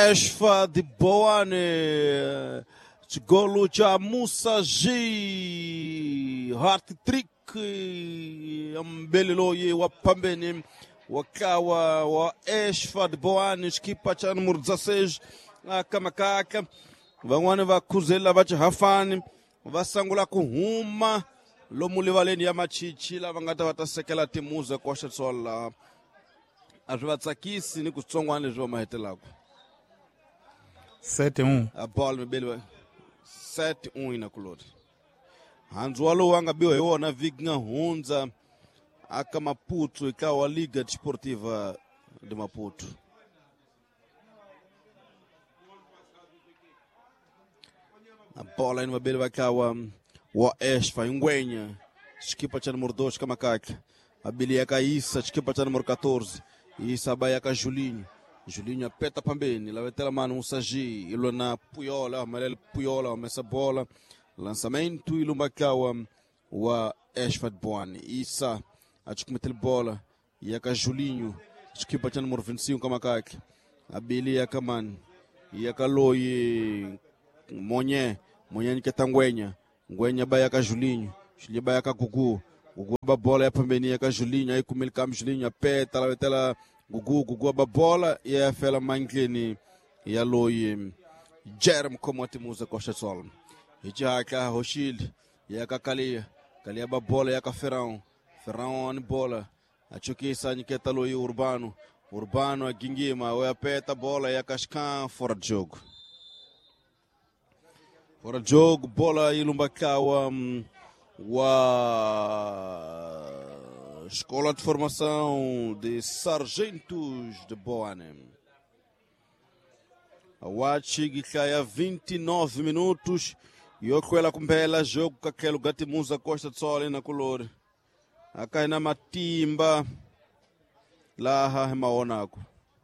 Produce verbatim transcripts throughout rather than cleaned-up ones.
Eshfa de Boane, golo cha Musaji, hat trick, ambelelo ye wa pambeni, wakawa wa Eshfa de Boane, skipa cha número dezasseis, akamakaka, vangwane va kuzela va hafani, va sangula kuhuma, lomu livaleni ya machichi, la vangata vatasekela Temuza kwa shetsola. Azvatsakisi ni kutsongwana leswi va mahetelaka sete um a bola mebeli sete um ina kulori handzu walowu a nga biwa hi wona vhiki nga hundza aka Maputo eka wa Liga Desportiva de Maputo. A bola ni mabeli va kawa wa Eshfa Ngwenya xikipa cha número dois kamakaka abili yaka Isa xikipa cha número quatorze Isa bayaka Julinho Julinho apeta pambeni lavetela mano Musaji ilo na Puyola amarelo Puyola wamesa bola lançamento ilumbakawa wa Eshfa de Boane Isa achukumetela bola yaka Julinho xikipa cha número vinte e cinco kamakaka abili yaka mano yaka loyi Monye Monye niketa Ngwenya Ngwenya bayaka Julinho Julinho bayaka Gugu Gugu ba bola ya pambeni yaka Julinho aí kumele kam Julinho apeta lavetela Gugu Gugu ba bola ya fela mangleni ya loyi Jerem como Temuza Costa Sol hijaka Hoshil yaka Kalia Kalia ba bola yaka Ferrão Ferrão ni bola achukisa niketa loyi Urbano Urbano agingima wa apeta bola yaka Scan fora de jogo fora de jogo bola ilumbakawa um, wa Escola de Formação de Sargentos de Boane. A Watchig cai a vinte e nove minutos e o Coelho Cumbela jogo com aquele Temuza Costa de Sol na color. A cai na Matimba lá ha maonaco.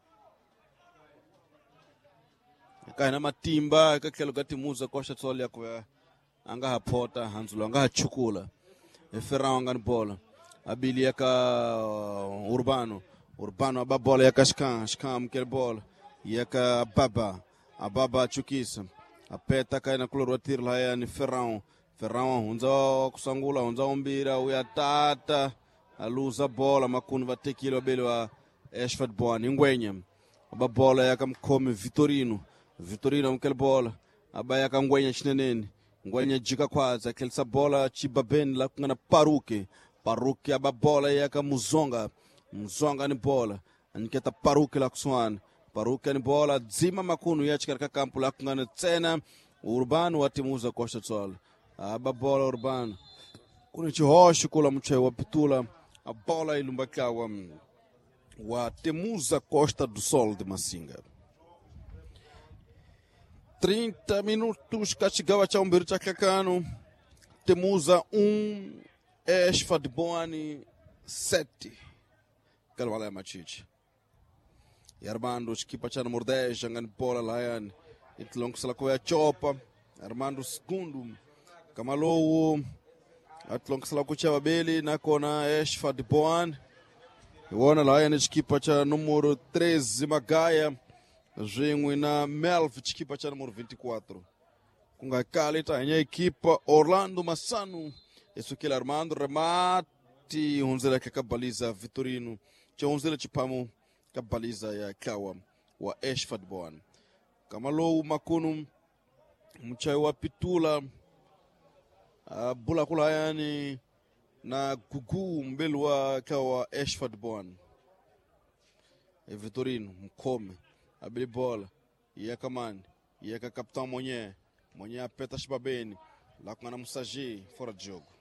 A cai na Matimba com aquele Temuza Costa de Sol ya kwa anga hapota hanzulu anga hachukula. E Ferrão anga bola. Abili yaka uh, Urbano Urbano aba bola yaka Scan Scan mkele bola yaka Baba Ababa chukisa apeta kaina kuloro tiro la ya ni Ferrão Ferrão hunza kusangula hunza umbira uya tata aluza bola makuni vatekilo bele wa Eshfa de Boane Ngwenya aba bola yaka mkome Vitorino Vitorino mkele bola aba yaka Ngwenya chineneni Ngwenya jika kwaza kelisa bola chibabeni la kungana Paruke Paruke aba bola yaka Muzonga Muzonga ni bola aniketa Paruke la kuswana Paruke ni bola dzima makunu ya chikarika kampu la kungana tsena Urbano wa Temuza Costa de Sol aba bola Urbano kuni chihoshi kula mche wa Pitula a bola ilumbakawa wa Temuza Costa do Sol de Masinga. trinta minutos kachigawa cha umbiru cha kakano Temuza um Eshfa de Boane sete Kalwala Machichi Armando skipa cha número dez jangani bola layan itlong sala ko ya chopa Armando segundo Kamalo atlong sala ko cha beli na kona Eshfa de Boane iwona layan skipa cha número treze Magaya Jengwe na Melv skipa cha número vinte e quatro kunga kalita nya equipa Orlando Massano isso que ele Armando remate hunzela que cabaliza Vitorino que hunzela chipamo cabaliza ya kawa wa Eshfa de Boane kamalo makunu mchai wa Pitula uh, bula kula yani na Gugu mbele wa kawa Eshfa de Boane e Vitorino mkome abili bola yaka man yaka capitão Monye Monye apeta shibabeni la kuna Musaji fora de jogo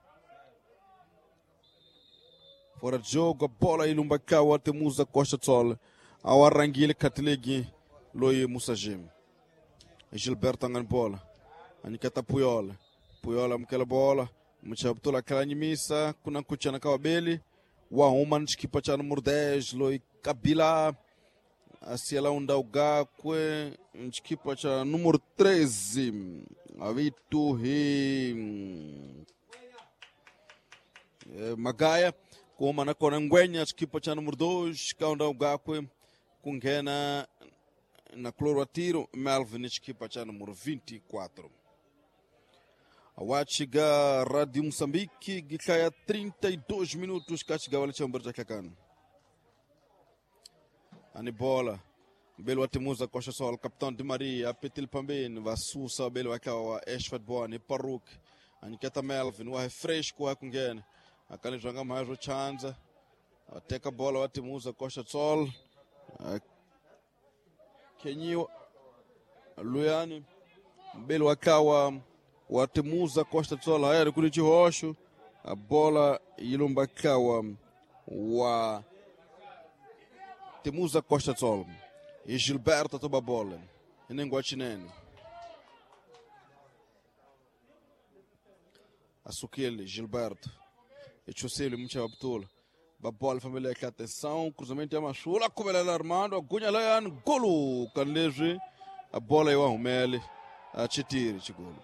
fora de jogo a bola ilumbakawa Temuza Costa de Sol ao arranguile katilegi loye Musaji Gilberto angan bola anikata Puyola Puyola mkela bola mchabtula kala nyimisa kuna kuchana kawabeli wa human skipa cha número dez loye Kabila asiela undauga kwe skipa cha número treze avitu hi Magaya kuma na kona Ngwenya skipa cha número dois kaunda ugakwe kungena na cloro a tiro, Melvin equipa cha número vinte e quatro. A Wachiga Rádio Moçambique, Gikaya trinta e dois minutos, Kachiga Wale Chamber Jakakan. Anibola, Belo Atimuza Costa Sol, Capitão de Maria, Petil Pambin, Vassusa, Belo Akawa, Eshfat Boani, Paruk, Aniketa Melvin, Wahe Fresco, Wakungen, Akali Janga Majo Chanza, Teka Bola Atimuza Costa Sol, Kenyo, Luiani, Belo Akawa, Watimuza Costa Sol, Aero Kuriti Roxo, a bola Ilumba Akawa, Wa Timuza Costa Sol. E Gilberto toba bola. E nem Guachinene. Açuquele, Gilberto. E Chusele, muito abtula. A bola família que atenção. Cruzamento é uma chula. Como ele é armando. Gunha Layan. Golo. Canleje. A bola é o Armele. A Chitiri. Chigolo.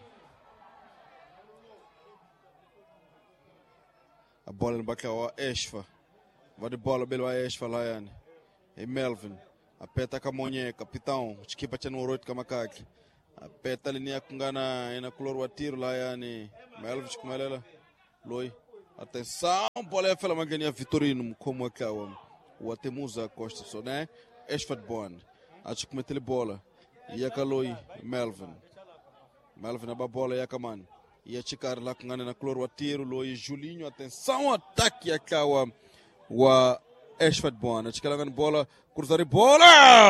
A bola no Bacau. Esfa. Vai de bola pelo Esfa Layan. E Melvin. Apeta Camonhe, capitão, equipa tinha no oito Kamakaki. Apeta linha com gana e na color o tiro lá yani. Melvis com ela, Loi. Atenção, bola é fela magania Vitorino como é que é o Atemuza Costa só né? Esfat Bon. Acho que metele bola. E a Caloi, Melvin. Melvin a bola e a Kaman. E a chicar lá com gana na color o tiro, Loi, Julinho, atenção, ataque a Kawa. Wa Esfat Bon, a chicar lá na bola. Cruzar a bola!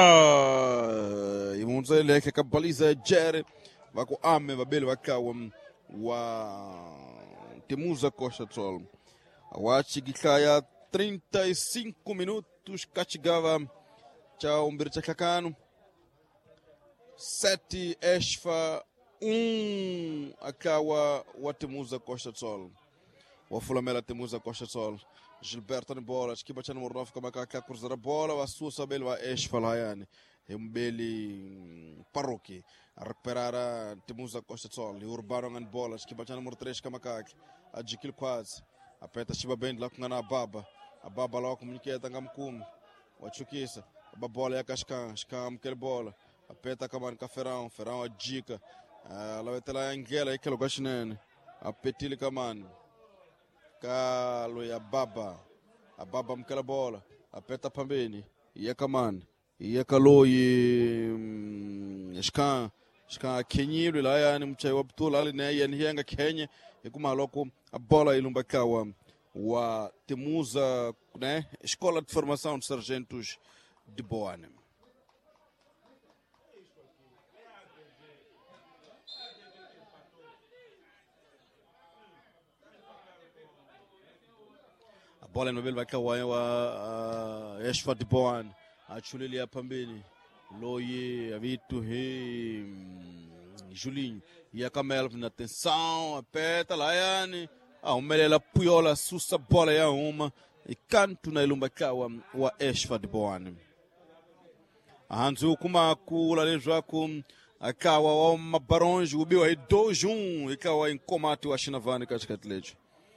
E vamos dizer ele que a baliza é Jerry. Vai com a ame, vai belo, vai cá. Temos a Costa do Sol. A Wachi que cai a trinta e cinco minutos. Cachigava. Tchau, um beijo cacano. Sete, Esfa. Um, Akawa. O temos a Costa do Sol. O Fulamela temos a Costa do Sol. Gilberto na bola, acho que bateu no nove como é que a cruzar a bola, a sua sabelo a Esfa Laiane, é um belo parroquia, a recuperar a temos a Costa de Sol, e Urbano na bola, acho que bateu no número três como é que a Jiquil quase, a peta chiba bem lá com a Baba, a Baba lá comunica a Tangamcum, o Chukisa, a bola é a Cascan, Cascan aquela bola, a peta caman com Ferrão, Ferrão a Jica, a lá vai ter lá a Angela, aquele gostinene, a Petil caman. Calo e a Baba, a Baba mkela bola, a peta pambeni, e a Kaman, e a Calo e Scan, Scan a Kenyiru, lá é mchai waptu, lá né, e a Nianga Kenya, e como a louco, a bola e Lumbakawa, o Temuza, né, Escola de Formação de Sargentos de Boane. Bola no belo vai cair a Esfa de Boan, a Chulili a Pambini, Loie, a Vito, Julinho, e a Camel na atenção, a Peta, Laiane, a Umelela Puyola, Sussa bola e a uma, e canto na Ilumba Kawa, o Esfa de Boan. A Hanzu Kuma Kula Leja com a Kawa, uma Barões, o Bio aí dois um, e Kawa em combate o Ashinavani Cascatlejo.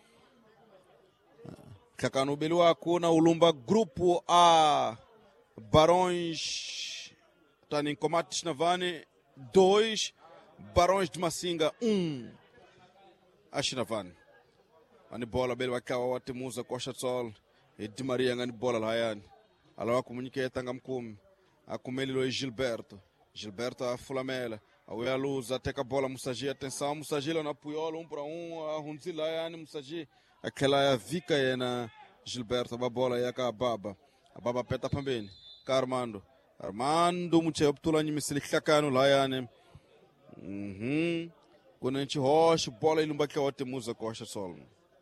Kakano Belua Kuna Ulumba Grupo A Barões está em combate Shinavani dois Barões de Massinga um a Shinavani. Ani bola Belua Kawa Temuza Costa Sol e de Maria ngani bola Layan. Alawa comunique Tangamkum a Comelo Gilberto. Gilberto a Fulamela. A Uia Luz até a bola Musaji atenção Musaji na Puyola um para um a Hunzi Layan Musaji. Aquela é a Vica é na Gilberto, a bola é a Baba. A Baba peta também. Armando. Armando, muito optula, me se liga cá no Laiane. Uhum. Quando a gente rocha, bola e não vai que a outra musa costa solo.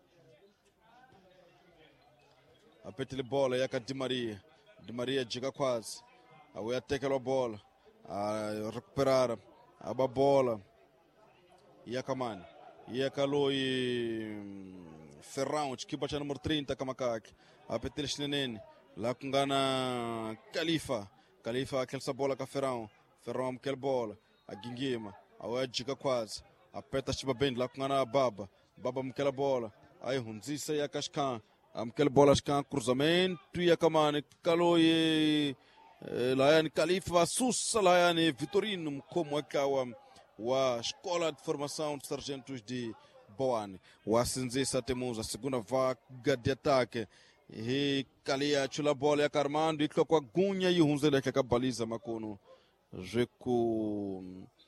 A petele bola é a de Maria. De Maria diga quase. A Uia até aquela bola. A recuperar a bola. E a Camani. E a Caloi e Ferrão, que bate número trinta, Kamakaki. A Petel Chinenene, lá com Gana Califa. Califa, aquela bola com Ferrão. Ferrão, aquela bola. A Guinguima, a Uedjiga quase. A Peta Chiba Bend, lá com Gana Baba. Baba, aquela bola. Aí, Hunzisa e a Cascan. Aquela bola, Cascan, cruzamento. E a Kamane, Caloi E, Laiane Khalifa Sussa Laiane Vitorino como akawa wa Escola de Formação de Sargentos de Boane. Wasinzisa temos a segunda vaga de ataque. E Kalia chula bola ya Carmando e com a gunha e hunzele que acabaliza makono. Jeku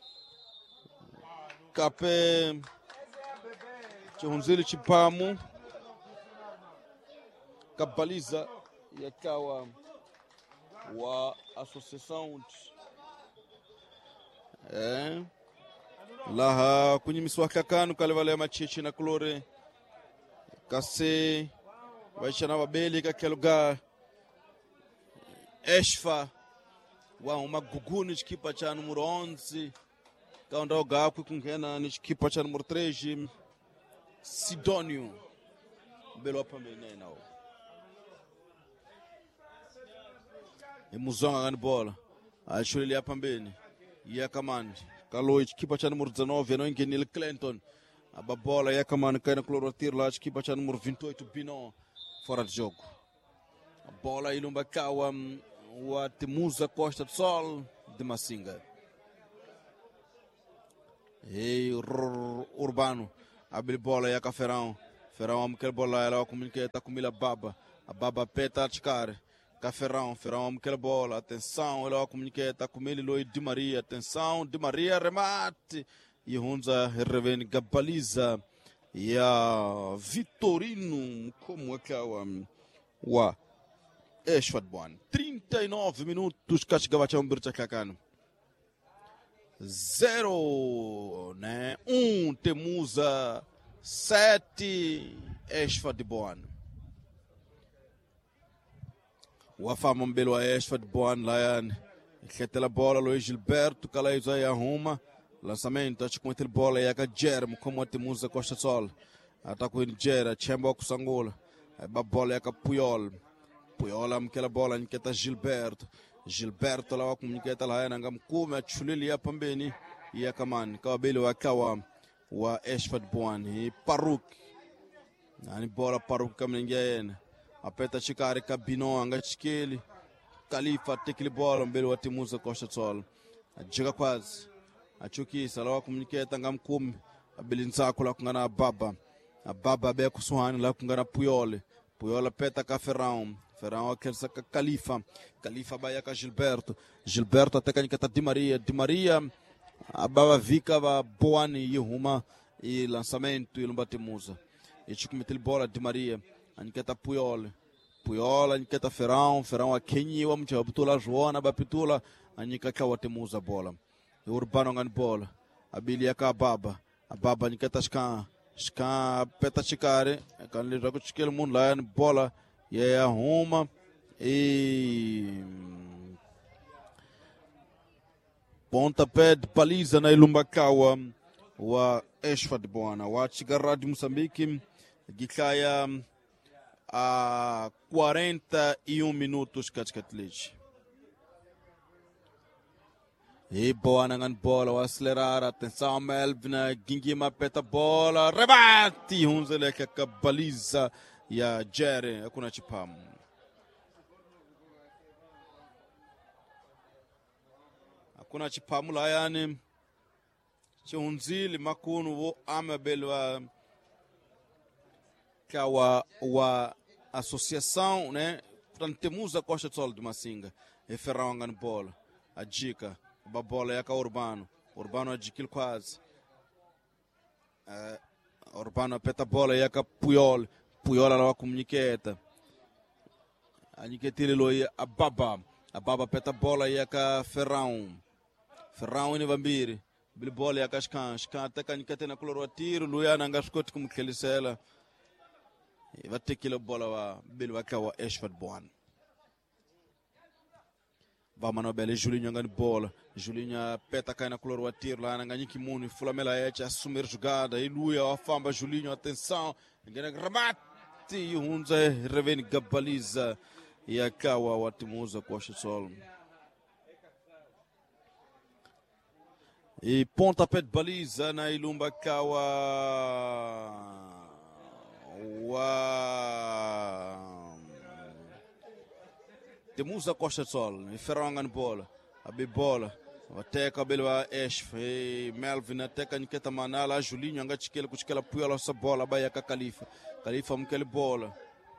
Capé Chihunzele Chipamu Cabaliza e akawa wa associação é lá conheceu kakano kalevale machichi na colore kase vai chamar beli aquele lugar Esfa wa uma guguni de equipa cha número onze kaonda ogaku kungena ni equipa cha número treze Sidônio belo pambene nao Emuzonga ngani bola ashulili hapa mbeni ya kamani kaloi kipa cha número dezenove no ingenil Clinton aba bola ya kamani kaina clorotir lá kipa cha número vinte e oito Bino fora de jogo a bola ilumba kawa wa Temuza Costa do Sol de Masinga e Urbano abre bola ya Caferão Ferão amkel bola ela comunica tá comila baba a baba peta atcar Caferão, Ferão, aquela bola, atenção, ele comunica, está com ele, Loi Di Maria, atenção, Di Maria, remate, e Hunza, revene, Gabaliza, e a Vitorino, como é que é o Esfa de Boane, trinta e nove minutos, Cachigavachão, Birchacacano, zero, né, um, Temuza, sete, Esfa de Boane. O fama mbelo a Esfa de Boane Laiane que a bola Luiz Gilberto Calaiza e arruma lançamento acho que com a bola e a Germo como a Temuza Costa Sol ataque o Nigeria Chembo Sangola a bola e a Puyol Puyol am aquela bola em que está Gilberto Gilberto lá com que está Laiane angam come a chulili a pambeni e a Kaman cabelo a Kawa o Esfa de Boane e Paruk ani bola Paruk caminhando apeta chikari kabino anga chikeli Khalifa tekili bola mbele wa Temuza Costa do Sol ajiga kwazi achukisa lawa komuniketa ngamkumi abilinsako la kungana baba ababa be kusuhani la kungana Puyole Puyole peta ka Ferão Ferão akelsa ka Khalifa Khalifa baya ka Gilberto Gilberto atakanika Di Maria Di Maria ababa vika ba Boane yihuma e lançamento e lumba Temuza e chikumetele bola Di Maria Aniketa Puyol, Puyol, Aniketa Ferão, Ferão a Kenyi, o Amtia Butula Joana, Bapitula, Anikaka wa Temuza bola. E Urbano ngan bola, a Biliaka Baba, a Baba Aniketa Scan, Scan Peta Chicare, a Canlirago Chiquel Moonlion, bola, e a Roma, e pontapé de baliza na Ilumbakawa, wa Esfa de Boane, wa Chigarra de Moçambique, Gikaya. A quarenta e um minutos Cascatliche. E Boane ngan bola, o acelerar, atenção Melvin, Gingima peta bola, rebate, Hunzele que cabaliza e a Jerry, akuna chipam. Akuna chipam Laiane, Chihunzili makuno wo amabelwa kawa wa associação, né? Portanto, Temuza Costa do Sol de Masinga, e Ferrão angana bola, a dica, a bola é a Urbano, Urbano a diquil quase, uh, Urbano a peta bola é a Puyol, Puyol lá comuniqueta, a Niquetile loia a Baba, a Baba peta bola é a Ferrão, Ferrão e Vambiri, Bilbola é a Cascan, Cascan até que a Niquetena colorou a tiro, Luiana angascote como que ele sela. E vai ter que ir a bola wa belo akawa Esfa de Boane. Vamos na bela Julinho angani bola. Julinho peta cai na color wa tiro lá angani kimuni Fulamela Echa assumir jogada e Luia a famba Julinho atenção. Angani remate e Hunza revene Gabaliza e akawa wa Temuza Costa do Sol. E pontapé de baliza na Ilumbakawa wa Temuza Costa Sol, Ferranga bola, a bola. Wateka belwa Eshf, Melvin ateka Niketa Manala, Julinho anga chikele kuchikela puela sa bola baya ka Khalifa. Khalifa mkele bola.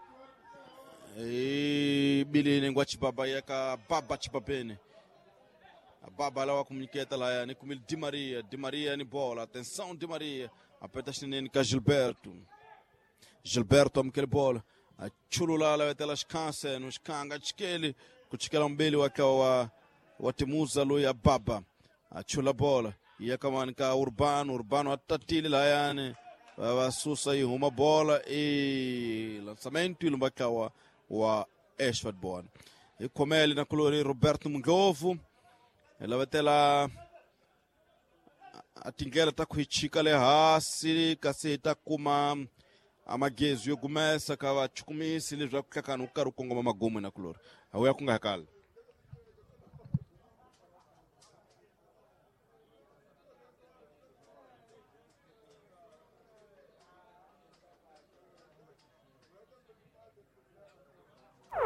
E Billy Nengwachi baba yaka baba chipapene. Baba lá com Niketa lá, né, com Di Maria, Di Maria ni bola, atenção Di Maria, apeta chinene com Gilberto. Gilberto amkele bola. A chulula lá telas cansa, nos canga chikele, kuchikela mbele wakawa Watemuza Luya Baba. A chula bola. Ia kamanka Urbano, Urbano atatili lá yani. Wasusa e uma bola e lançamento e lumbakawa wa Ashford Bourne. E como ele na colore Roberto Mungovo. Ela vai ter lá a tingela tá com hichika le hasi, kaseta kuma amagezi yo começa kawa chukumisi le jwa kakanu karu kongo mama gomo na colore. Awe kunga kala.